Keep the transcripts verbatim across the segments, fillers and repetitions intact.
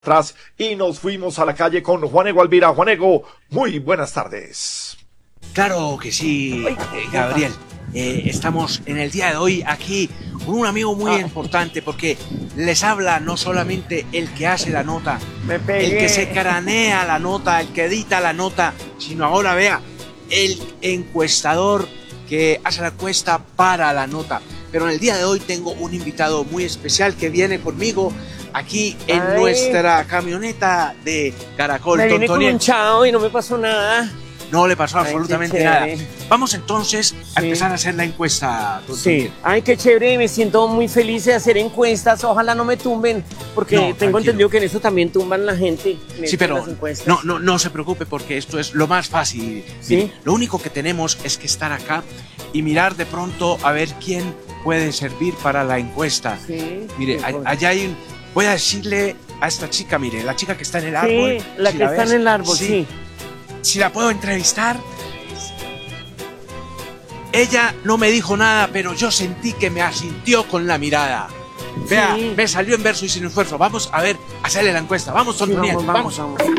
Atrás y nos fuimos a la calle con Juanego Alvira. Juanego, muy buenas tardes. Claro que sí, eh, Gabriel. Eh, estamos en el día de hoy aquí con un amigo muy ah. importante, porque les habla no solamente el que hace la nota, el que se cranea la nota, el que edita la nota, sino ahora vea, el encuestador que hace la encuesta para la nota. Pero en el día de hoy tengo un invitado muy especial que viene conmigo aquí en Ay. nuestra camioneta de Caracol. Me vine con un chao y no me pasó nada. No le pasó Ay, absolutamente nada. Vamos entonces a sí. empezar a hacer la encuesta. Don sí. Toniel. Ay, qué chévere, me siento muy feliz de hacer encuestas. Ojalá no me tumben, porque no, tengo tranquilo. entendido que en eso también tumban la gente. Sí, pero no, no, no se preocupe, porque esto es lo más fácil. ¿Sí? Mire, lo único que tenemos es que estar acá y mirar de pronto a ver quién puede servir para la encuesta. Sí. Mire, sí, allá hay un... Voy a decirle a esta chica, mire, la chica que está en el árbol. Sí, la si que la está ves, en el árbol, sí. sí. Si la puedo entrevistar. Ella no me dijo nada, pero yo sentí que me asintió con la mirada. Vea, sí. me salió en verso y sin esfuerzo. Vamos a ver, a hacerle la encuesta. Vamos, Don Toniel, sí, vamos, vamos. vamos.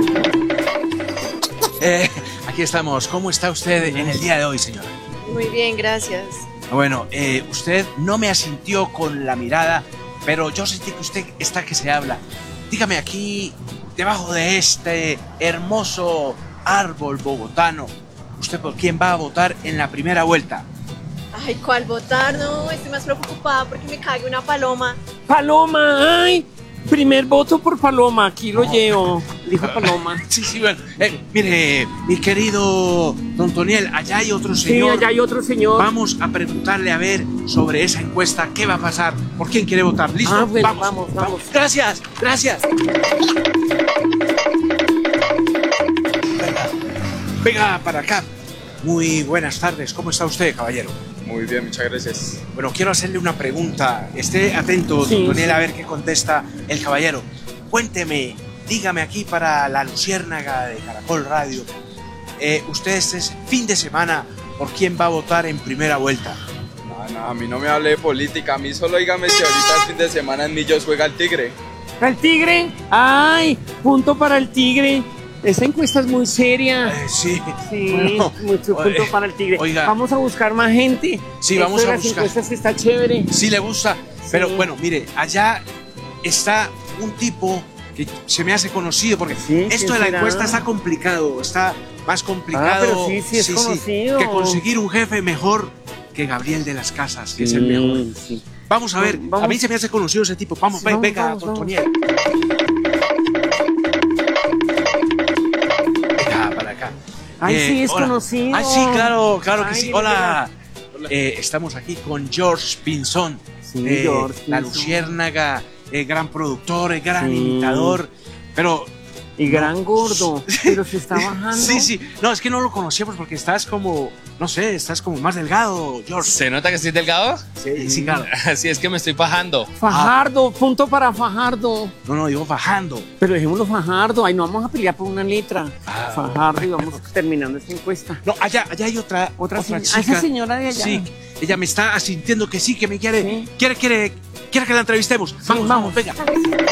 Eh, aquí estamos. ¿Cómo está usted en el día de hoy, señora? Muy bien, gracias. Bueno, eh, usted no me asintió con la mirada, pero yo sentí que usted está que se habla. Dígame, aquí, debajo de este hermoso árbol bogotano, ¿usted por quién va a votar en la primera vuelta? Ay, ¿cuál votar? No, estoy más preocupada porque me cague una paloma. ¡Paloma! ¡Ay! Primer voto por Paloma, aquí lo llevo, dijo Paloma. Sí, sí, bueno. Eh, mire, mi querido Don Toniel, allá hay otro señor. Sí, allá hay otro señor. Vamos a preguntarle a ver sobre esa encuesta, qué va a pasar, por quién quiere votar. ¿Listo? Ah, bueno, vamos, vamos, vamos. Gracias, gracias. Venga, venga para acá. Muy buenas tardes, ¿cómo está usted, caballero? Muy bien, muchas gracias. Bueno, quiero hacerle una pregunta. Esté atento, sí, don Toniel, sí. a ver qué contesta el caballero. Cuénteme, dígame aquí para la Luciérnaga de Caracol Radio, eh, usted este fin de semana, ¿por quién va a votar en primera vuelta? No, no, a mí no me hable de política, a mí solo dígame si ahorita el fin de semana en Millos juega el Tigre. ¿El Tigre? ¡Ay! Punto para el Tigre. Esta encuesta es muy seria. Eh, sí. Sí, bueno, mucho punto eh, para el Tigre. Oiga, vamos a buscar más gente. Sí, Esto vamos de a las buscar. encuestas que está chévere. Sí, le gusta. Sí. Pero bueno, mire, allá está un tipo que se me hace conocido, porque sí, esto de la será? encuesta está complicado, está más complicado. Ah, pero sí, sí es sí, conocido. Sí, que conseguir un jefe mejor que Gabriel de las Casas, que sí, es el mejor. Sí. Vamos a ver, vamos. A mí se me hace conocido ese tipo. Vamos, sí, venga, vamos, Don Toniel. Ay, eh, sí, es hola. conocido. Ay, sí, claro, claro que Ay, sí. Hola. Hola. Eh, estamos aquí con George Pinzón, sí, eh, George la Pinzón. Luciérnaga, eh, gran productor, eh, gran sí. imitador, pero... Y gran no. gordo, pero se está bajando. Sí, sí. No, es que no lo conocíamos porque estás como, no sé, estás como más delgado, George. ¿Se nota que estoy delgado? Sí, sí, claro. Así es que me estoy bajando. Fajardo, ah. punto para Fajardo. No, no, digo bajando. Pero dejémoslo Fajardo, ahí no vamos a pelear por una letra. Ah, Fajardo, y vamos terminando esta encuesta. No, allá, allá hay otra, otra, otra chica. Esa señora de allá. Sí, ella me está asintiendo que sí, que me quiere, sí. quiere, quiere, quiere que la entrevistemos. Sí, vamos, vamos, vamos, venga.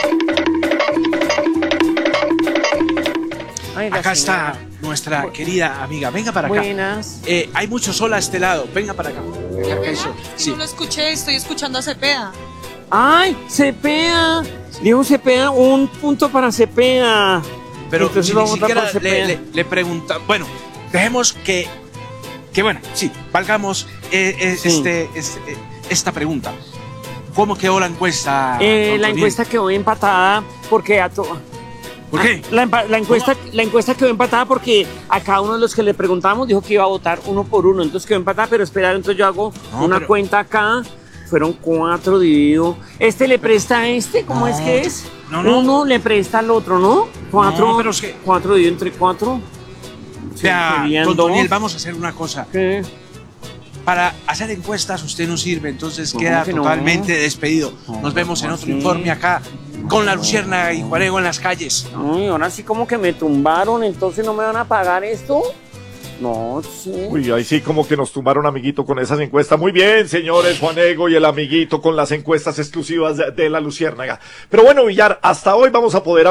Ay, acá señora. está nuestra Bu querida amiga. Venga para acá. Buenas. Eh, hay mucho sol a este lado. Venga para acá. Venga, acá eso. Sí. No lo escuché, estoy escuchando a Cepeda. ¡Ay! ¡Cepeda! Dijo Cepeda, un punto para Cepeda. Pero entonces si vamos ni siquiera a le, le, le preguntamos. Bueno, dejemos que. Que bueno, sí, valgamos eh, eh, sí. Este, este, eh, esta pregunta. ¿Cómo quedó la encuesta? Eh, la encuesta quedó empatada porque a todos. ¿Por qué? La, la, encuesta, la encuesta quedó empatada porque a cada uno de los que le preguntamos dijo que iba a votar uno por uno. Entonces quedó empatada, pero esperar, entonces yo hago no, una pero... cuenta acá. Fueron cuatro dividido. Este le presta a este, ¿cómo no, es que es? No, no. Uno le presta al otro, ¿no? Cuatro, no, pero es que... cuatro dividido entre cuatro. O sea, Don Toniel, vamos a hacer una cosa. ¿Qué? Para hacer encuestas usted no sirve, entonces no, queda totalmente no? despedido. Nos no, vemos en otro sí. informe acá con la Luciérnaga y Juanego en las calles. Ay, ahora sí como que me tumbaron, entonces no me van a pagar esto. No, sí. Uy, ahí sí como que nos tumbaron, amiguito, con esas encuestas. Muy bien, señores, Juanego y el amiguito con las encuestas exclusivas de, de la Luciérnaga. Pero bueno, Villar, hasta hoy vamos a poder